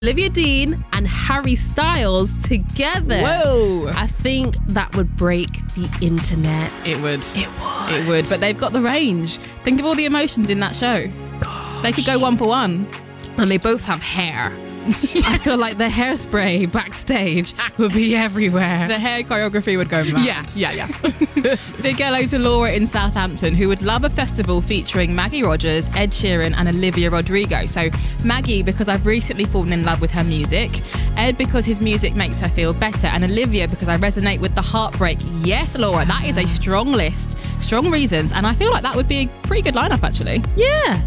Olivia Dean and Harry Styles together. Whoa. I think that would break the internet. It would. It would. But they've got the range. Think of all the emotions in that show. Gosh. They could go 1 for 1. And they both have hair. I feel like the hairspray backstage would be everywhere. The hair choreography would go mad. Yeah. Big hello to Laura in Southampton, who would love a festival featuring Maggie Rogers, Ed Sheeran and Olivia Rodrigo. So Maggie, because I've recently fallen in love with her music. Ed, because his music makes her feel better. And Olivia, because I resonate with the heartbreak. Yes, Laura, that is a strong list. Strong reasons. And I feel like that would be a pretty good lineup, actually. Yeah.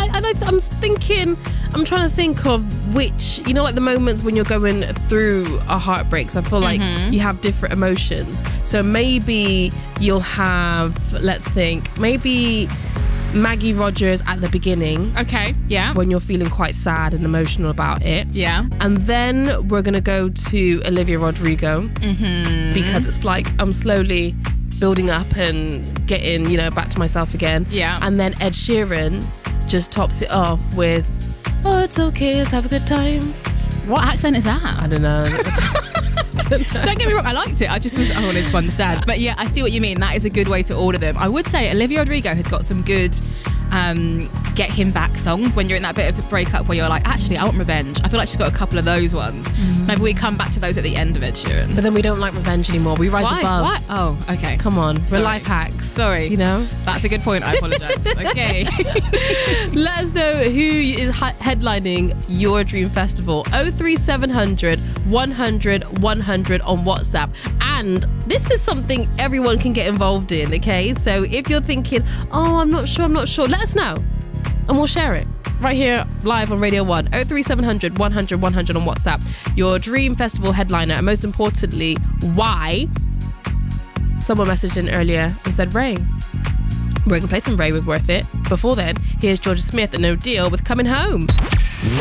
I'm trying to think of which, like the moments when you're going through a heartbreak. So I feel like you have different emotions. So maybe you'll have, let's think, maybe Maggie Rogers at the beginning. Okay, yeah. When you're feeling quite sad and emotional about it. Yeah. And then we're going to go to Olivia Rodrigo because it's like I'm slowly building up and getting, back to myself again. Yeah. And then Ed Sheeran just tops it off with, oh, it's okay, let's have a good time. What accent is that? I don't know. Don't get me wrong, I liked it. I wanted to understand. But yeah, I see what you mean. That is a good way to order them. I would say Olivia Rodrigo has got some good get him back songs when you're in that bit of a breakup where you're like, actually, I want revenge. I feel like she's got a couple of those ones. Maybe we come back to those at the end of Ed Sheeran. But then we don't like revenge anymore. We rise above. Why? Oh, okay. Come on. Sorry. We're life hacks. Sorry. That's a good point. I apologise. Okay. Let us know who is headlining your dream festival. 03700 100 100 on WhatsApp. And this is something everyone can get involved in, okay? So if you're thinking, oh, I'm not sure, let us know. And we'll share it right here live on Radio 1. 03700 100 100 on WhatsApp. Your dream festival headliner. And most importantly, why? Someone messaged in earlier and said Ray. We're going to play some Ray with Worth It. Before then, here's Georgia Smith and No Deal with Coming Home.